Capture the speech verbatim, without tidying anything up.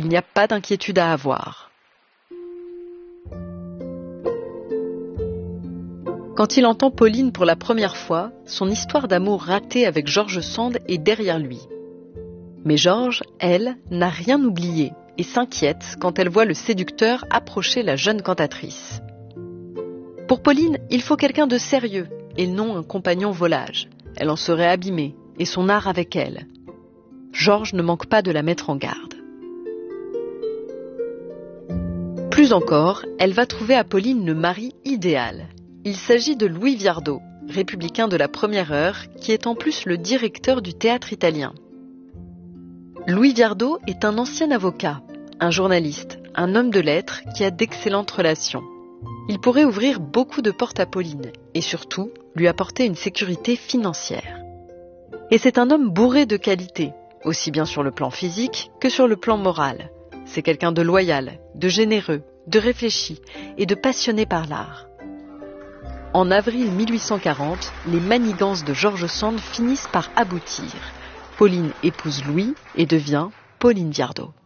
Il n'y a pas d'inquiétude à avoir. Quand il entend Pauline pour la première fois, son histoire d'amour ratée avec George Sand est derrière lui. Mais George, elle, n'a rien oublié et s'inquiète quand elle voit le séducteur approcher la jeune cantatrice. Pour Pauline, il faut quelqu'un de sérieux et non un compagnon volage. Elle en serait abîmée et son art avec elle. George ne manque pas de la mettre en garde. Plus encore, elle va trouver à Pauline le mari idéal. Il s'agit de Louis Viardot, républicain de la première heure, qui est en plus le directeur du théâtre italien. Louis Viardot est un ancien avocat, un journaliste, un homme de lettres qui a d'excellentes relations. Il pourrait ouvrir beaucoup de portes à Pauline et surtout lui apporter une sécurité financière. Et c'est un homme bourré de qualités, aussi bien sur le plan physique que sur le plan moral. C'est quelqu'un de loyal, de généreux, de réfléchi et de passionné par l'art. En avril mille huit cent quarante, les manigances de George Sand finissent par aboutir. Pauline épouse Louis et devient Pauline Viardot.